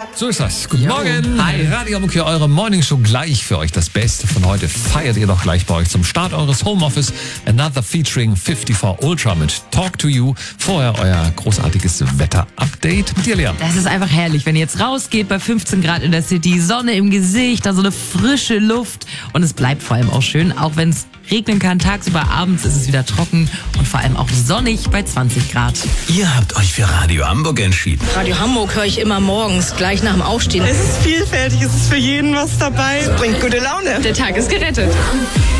So ist das. Guten Jo. Morgen. Hi. Radio Hamburg hier, eure Morningshow gleich für euch. Das Beste von heute feiert ihr doch gleich bei euch zum Start eures Homeoffice. Another featuring 54 Ultra mit Talk to You. Vorher euer großartiges Wetter-Update mit dir, Lea. Das ist einfach herrlich, wenn ihr jetzt rausgeht bei 15 Grad in der City, Sonne im Gesicht, da so eine frische Luft und es bleibt vor allem auch schön, auch wenn es regnen kann. Tagsüber, abends ist es wieder trocken und vor allem auch sonnig bei 20 Grad. Ihr habt euch für Radio Hamburg entschieden. Radio Hamburg höre ich immer morgens, gleich nach dem Aufstehen. Es ist vielfältig, es ist für jeden was dabei. Bringt gute Laune. Der Tag ist gerettet.